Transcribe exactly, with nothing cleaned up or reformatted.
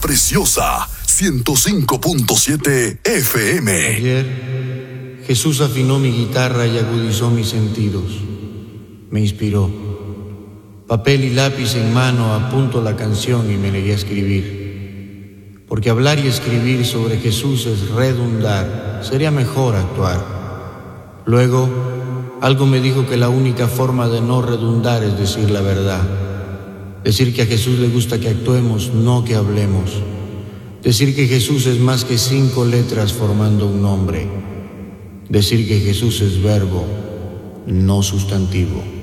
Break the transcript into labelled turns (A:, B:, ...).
A: Preciosa ciento cinco punto siete F M.
B: Ayer Jesús afinó mi guitarra y agudizó mis sentidos. Me inspiró. Papel y lápiz en mano apunto la canción y me negué a escribir. Porque hablar y escribir sobre Jesús es redundar, sería mejor actuar. Luego, algo me dijo que la única forma de no redundar es decir la verdad. Decir que a Jesús le gusta que actuemos, no que hablemos. Decir que Jesús es más que cinco letras formando un nombre. Decir que Jesús es verbo, no sustantivo.